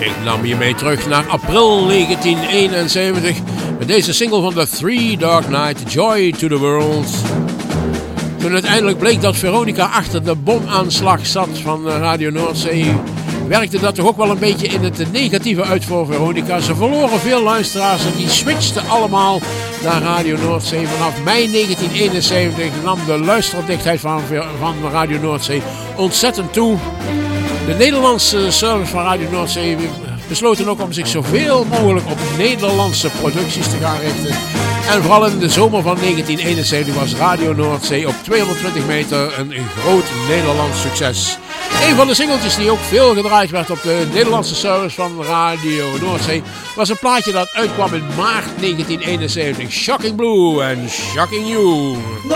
Ik nam je mee terug naar april 1971 met deze single van The Three Dog Night, Joy to the World. Toen uiteindelijk bleek dat Veronica achter de bomaanslag zat van Radio Noordzee, werkte dat toch ook wel een beetje in het negatieve uit voor Veronica. Ze verloren veel luisteraars en die switchten allemaal naar Radio Noordzee. Vanaf mei 1971 nam de luisterdichtheid van Radio Noordzee ontzettend toe. De Nederlandse service van Radio Noordzee besloten ook om zich zoveel mogelijk op Nederlandse producties te gaan richten. En vooral in de zomer van 1971 was Radio Noordzee op 220 meter een groot Nederlands succes. Een van de singeltjes die ook veel gedraaid werd op de Nederlandse service van Radio Noordzee was een plaatje dat uitkwam in maart 1971. Shocking Blue en Shocking You.